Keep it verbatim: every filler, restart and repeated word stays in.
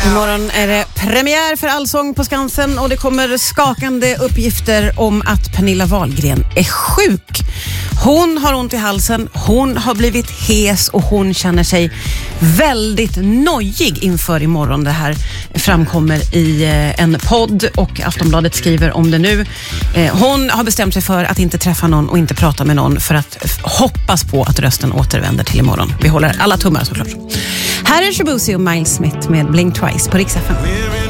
Imorgon är det premiär för Allsång på Skansen och det kommer skakande uppgifter om att Pernilla Wahlgren är sjuk. Hon har ont i halsen, hon har blivit hes och hon känner sig väldigt nojig inför imorgon. Det här framkommer i en podd och Aftonbladet skriver om det nu. Hon har bestämt sig för att inte träffa någon och inte prata med någon för att hoppas på att rösten återvänder till imorgon. Vi håller alla tummar såklart. Här är Shabuzi och Miles Smith med Blink Twice på Rix F M.